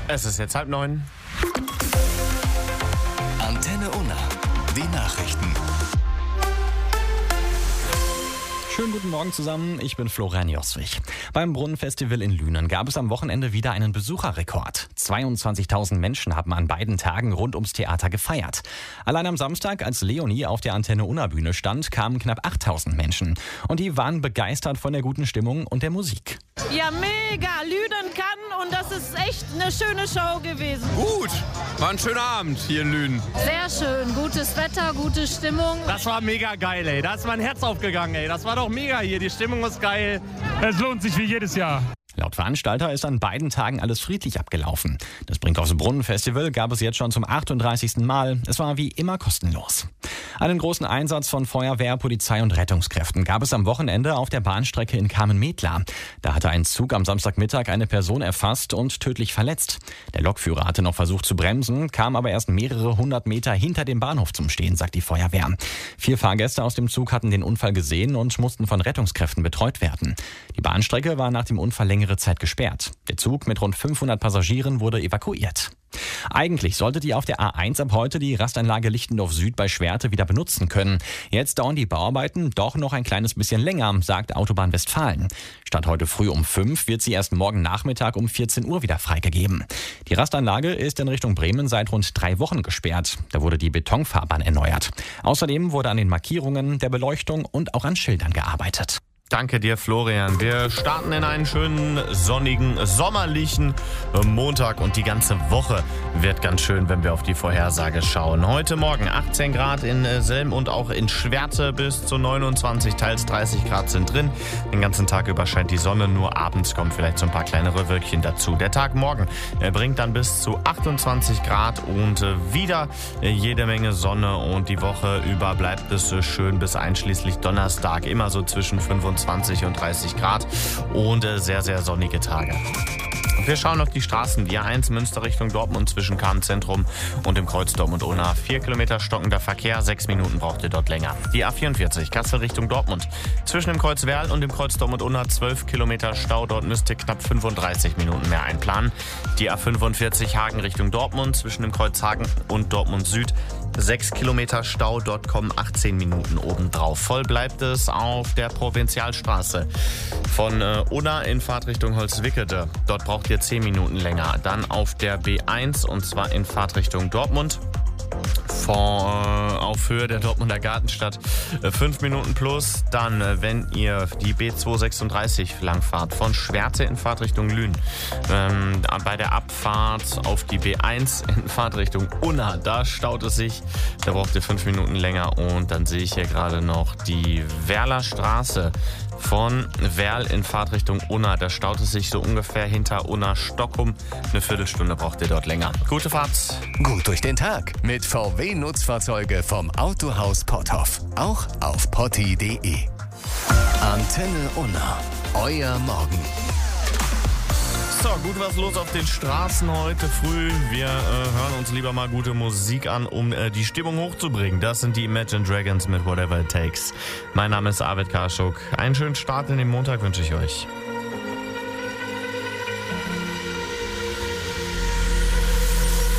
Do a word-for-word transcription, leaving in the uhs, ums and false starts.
Es ist jetzt halb neun. Antenne Unna, die Nachrichten. Schönen guten Morgen zusammen, ich bin Florian Joswig. Beim Brunnenfestival in Lünen gab es am Wochenende wieder einen Besucherrekord. zweiundzwanzigtausend Menschen haben an beiden Tagen rund ums Theater gefeiert. Allein am Samstag, als Leonie auf der Antenne Unna Bühne stand, kamen knapp achttausend Menschen. Und die waren begeistert von der guten Stimmung und der Musik. Ja, mega. Lünen kann und das ist echt eine schöne Show gewesen. Gut, war ein schöner Abend hier in Lünen. Sehr schön. Gutes Wetter, gute Stimmung. Das war mega geil, ey. Da ist mein Herz aufgegangen, ey. Das war doch mega hier. Die Stimmung ist geil. Es lohnt sich wie jedes Jahr. Laut Veranstalter ist an beiden Tagen alles friedlich abgelaufen. Das Brinkhoffs Brunnenfestival gab es jetzt schon zum achtunddreißigsten Mal. Es war wie immer kostenlos. Einen großen Einsatz von Feuerwehr, Polizei und Rettungskräften gab es am Wochenende auf der Bahnstrecke in Kamen-Metla. Da hatte ein Zug am Samstagmittag eine Person erfasst und tödlich verletzt. Der Lokführer hatte noch versucht zu bremsen, kam aber erst mehrere hundert Meter hinter dem Bahnhof zum Stehen, sagt die Feuerwehr. Vier Fahrgäste aus dem Zug hatten den Unfall gesehen und mussten von Rettungskräften betreut werden. Die Bahnstrecke war nach dem Unfall längere Zeit gesperrt. Der Zug mit rund fünfhundert Passagieren wurde evakuiert. Eigentlich sollte die auf der A eins ab heute die Rastanlage Lichtendorf Süd bei Schwerte wieder benutzen können. Jetzt dauern die Bauarbeiten doch noch ein kleines bisschen länger, sagt Autobahn Westfalen. Statt heute früh um fünf wird sie erst morgen Nachmittag um vierzehn Uhr wieder freigegeben. Die Rastanlage ist in Richtung Bremen seit rund drei Wochen gesperrt. Da wurde die Betonfahrbahn erneuert. Außerdem wurde an den Markierungen, der Beleuchtung und auch an Schildern gearbeitet. Danke dir, Florian. Wir starten in einen schönen, sonnigen, sommerlichen Montag und die ganze Woche wird ganz schön, wenn wir auf die Vorhersage schauen. Heute Morgen achtzehn Grad in Selm und auch in Schwerte bis zu neunundzwanzig, teils dreißig Grad sind drin. Den ganzen Tag über scheint die Sonne, nur abends kommen vielleicht so ein paar kleinere Wölkchen dazu. Der Tag morgen bringt dann bis zu achtundzwanzig Grad und wieder jede Menge Sonne und die Woche über bleibt es schön bis einschließlich Donnerstag, immer so zwischen fünfundzwanzig und dreißig Grad und sehr, sehr sonnige Tage. Wir schauen auf die Straßen. Die A eins Münster Richtung Dortmund zwischen Kahn-Zentrum und dem Kreuz Dortmund-Unna. Vier Kilometer stockender Verkehr, sechs Minuten braucht ihr dort länger. Die A vierundvierzig Kassel Richtung Dortmund zwischen dem Kreuz Werl und dem Kreuz Dortmund-Unna. zwölf Kilometer Stau, dort müsst ihr knapp fünfunddreißig Minuten mehr einplanen. Die A fünfundvierzig Hagen Richtung Dortmund zwischen dem Kreuz Hagen und Dortmund Süd. sechs Kilometer Stau, dort kommen achtzehn Minuten obendrauf. Voll bleibt es auf der Provinzialstraße von äh, Unna in Fahrtrichtung Holzwickede. Dort braucht ihr zehn Minuten länger. Dann auf der B eins und zwar in Fahrtrichtung Dortmund. Von, äh, auf Höhe der Dortmunder Gartenstadt äh, fünf Minuten plus. Dann, äh, wenn ihr die B zweihundertsechsunddreißig langfahrt von Schwerte in Fahrtrichtung Lünen, ähm, bei der Abfahrt auf die B eins in Fahrtrichtung Unna, da staut es sich. Da braucht ihr fünf Minuten länger. Und dann sehe ich hier gerade noch die Werler Straße von Werl in Fahrtrichtung Unna. Da staut es sich so ungefähr hinter Unna-Stockum. Eine Viertelstunde braucht ihr dort länger. Gute Fahrt. Gut durch den Tag mit V W-Nutzfahrzeuge vom Autohaus Potthoff. Auch auf potti punkt de. Antenne Unna. Euer Morgen. So, gut was los auf den Straßen heute früh. Wir äh, hören uns lieber mal gute Musik an, um äh, die Stimmung hochzubringen. Das sind die Imagine Dragons mit Whatever It Takes. Mein Name ist Arvid Karschuk. Einen schönen Start in den Montag wünsche ich euch.